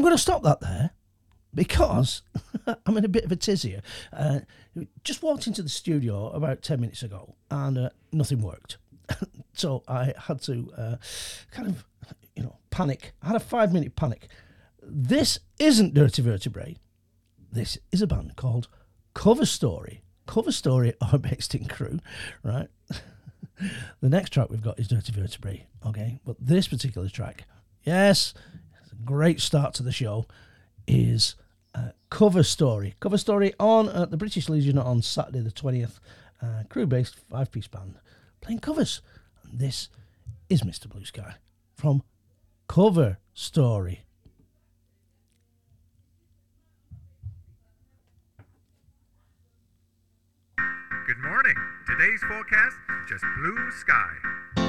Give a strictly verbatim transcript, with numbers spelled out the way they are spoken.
going to stop that there because I'm in a bit of a tizzy here. Uh, just walked into the studio about ten minutes ago and uh, nothing worked. So I had to uh, kind of, you know, panic. I had a five-minute panic. This isn't Dirty Vertebrae. This is a band called Cover Story. Cover Story are based in Crewe, right? The next track we've got is Dirty Vertebrae, okay? But this particular track, yes, it's a great start to the show, is uh, Cover Story. Cover Story on at the British Legion on Saturday the twentieth. Uh, Crewe-based five-piece band playing covers. And this is Mister Blue Sky from Cover Story. Good morning. Today's forecast, just blue sky.